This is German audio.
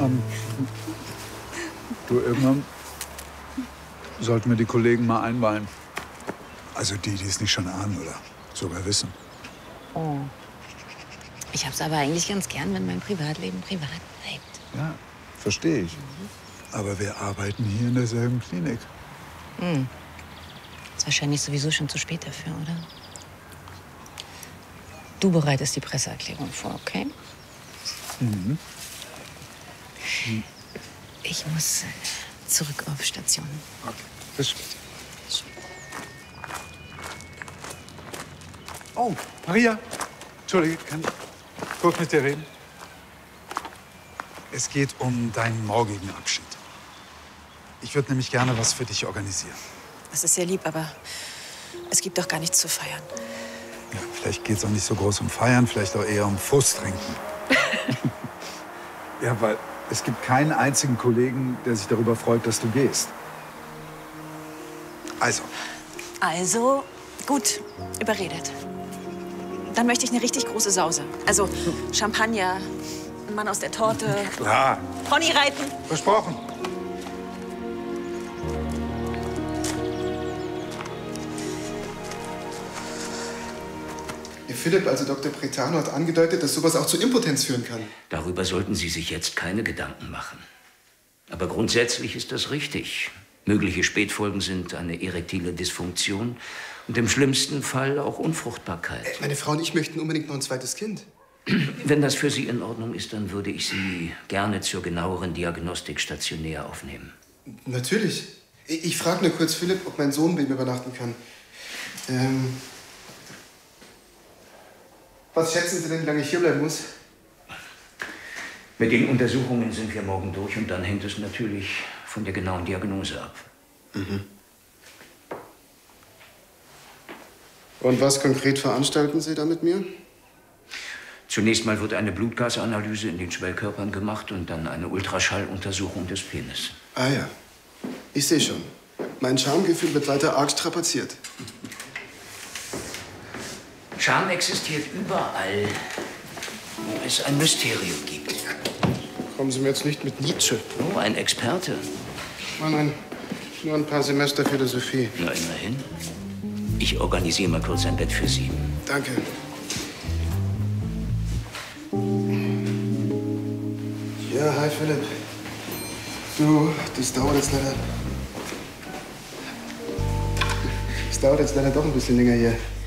Du, irgendwann sollten wir die Kollegen mal einweihen. Also die es nicht schon ahnen oder sogar wissen. Oh. Ich hab's aber eigentlich ganz gern, wenn mein Privatleben privat bleibt. Ja, verstehe ich. Aber wir arbeiten hier in derselben Klinik. Ist wahrscheinlich sowieso schon zu spät dafür, oder? Du bereitest die Presseerklärung vor, okay? Mhm. Ich muss zurück auf Station. Okay, bis später. Oh, Maria. Entschuldige, kann ich kurz mit dir reden? Es geht um deinen morgigen Abschied. Ich würde nämlich gerne was für dich organisieren. Das ist sehr lieb, aber es gibt doch gar nichts zu feiern. Ja, vielleicht geht es auch nicht so groß um Feiern, vielleicht auch eher um Fuß trinken. Ja, weil es gibt keinen einzigen Kollegen, der sich darüber freut, dass du gehst. Also, gut, überredet. Dann möchte ich eine richtig große Sause. Also Champagner, ein Mann aus der Torte. Klar. Ponyreiten. Versprochen. Herr Philipp, also Dr. Bretano hat angedeutet, dass sowas auch zu Impotenz führen kann. Darüber sollten Sie sich jetzt keine Gedanken machen. Aber grundsätzlich ist das richtig. Mögliche Spätfolgen sind eine erektile Dysfunktion und im schlimmsten Fall auch Unfruchtbarkeit. Meine Frau und ich möchten unbedingt noch ein zweites Kind. Wenn das für Sie in Ordnung ist, dann würde ich Sie gerne zur genaueren Diagnostik stationär aufnehmen. Natürlich. Ich frage nur kurz Philipp, ob mein Sohn bei ihm übernachten kann. Was schätzen Sie denn, wie lange ich hierbleiben muss? Mit den Untersuchungen sind wir morgen durch und dann hängt es natürlich von der genauen Diagnose ab. Und was konkret veranstalten Sie da mit mir? Zunächst mal wird eine Blutgasanalyse in den Schwellkörpern gemacht und dann eine Ultraschalluntersuchung des Penis. Ah ja, ich sehe schon. Mein Schamgefühl wird weiter arg strapaziert. Scham existiert überall, wo es ein Mysterium gibt. Kommen Sie mir jetzt nicht mit Nietzsche. Oh, ein Experte. Nein, nur ein paar Semester Philosophie. Na, immerhin. Ich organisiere mal kurz ein Bett für Sie. Danke. Ja, hi Philipp. Du, das dauert jetzt leider. Es dauert jetzt leider doch ein bisschen länger hier.